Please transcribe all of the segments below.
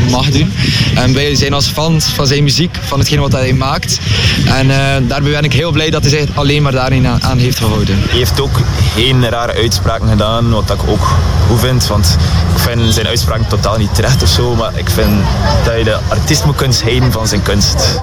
mag doen. En wij zijn als fans van zijn muziek, van hetgeen wat hij maakt. En daarbij ben ik heel blij dat hij zich alleen maar daarin aan heeft gehouden. Hij heeft ook geen rare uitspraken gedaan, wat ik ook goed vind. Want ik vind zijn uitspraken totaal niet terecht of zo. Maar ik vind dat je de artiest moet kunnen scheiden van zijn kunst.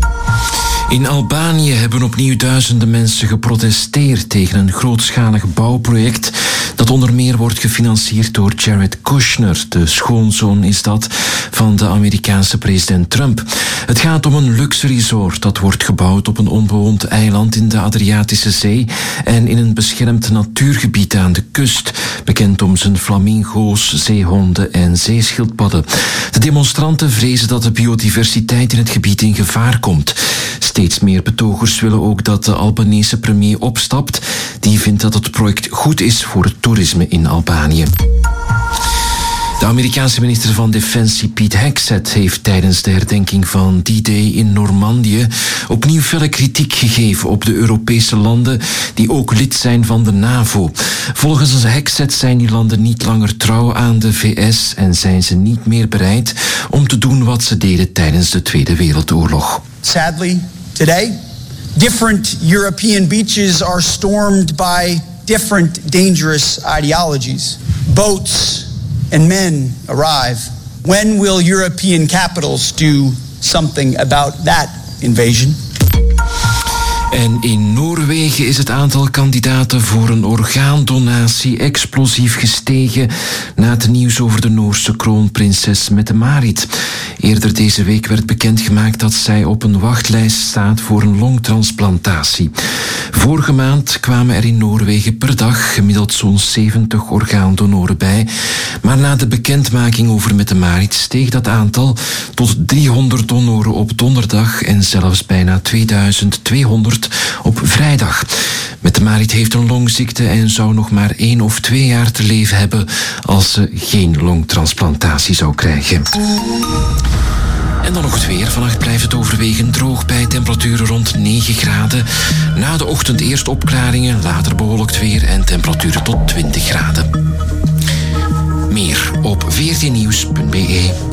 In Albanië hebben opnieuw duizenden mensen geprotesteerd tegen een grootschalig bouwproject dat onder meer wordt gefinancierd door Jared Kushner. De schoonzoon is dat van de Amerikaanse president Trump. Het gaat om een luxe resort dat wordt gebouwd op een onbewoond eiland in de Adriatische Zee en in een beschermd natuurgebied aan de kust, bekend om zijn flamingo's, zeehonden en zeeschildpadden. De demonstranten vrezen dat de biodiversiteit in het gebied in gevaar komt. Steeds meer betogers willen ook dat de Albanese premier opstapt. Die vindt dat het project goed is voor het toerisme in Albanië. De Amerikaanse minister van Defensie Pete Hegseth heeft tijdens de herdenking van D-Day in Normandië opnieuw felle kritiek gegeven op de Europese landen die ook lid zijn van de NAVO. Volgens Hegseth zijn die landen niet langer trouw aan de VS en zijn ze niet meer bereid om te doen wat ze deden tijdens de Tweede Wereldoorlog. Sadly, today, different European beaches are stormed by different dangerous ideologies. Boats and men arrive. When will European capitals do something about that invasion? En in Noorwegen is het aantal kandidaten voor een orgaandonatie explosief gestegen na het nieuws over de Noorse kroonprinses Mette-Marit. Eerder deze week werd bekendgemaakt dat zij op een wachtlijst staat voor een longtransplantatie. Vorige maand kwamen er in Noorwegen per dag gemiddeld zo'n 70 orgaandonoren bij. Maar na de bekendmaking over Mette-Marit steeg dat aantal tot 300 donoren op donderdag en zelfs bijna 2200 op vrijdag. Mette-Marit heeft een longziekte en zou nog maar 1 of 2 jaar te leven hebben als ze geen longtransplantatie zou krijgen. En dan nog het weer. Vannacht blijft het overwegend droog bij temperaturen rond 9 graden. Na de ochtend eerst opklaringen, later bewolkt weer en temperaturen tot 20 graden. Meer op 14nieuws.be.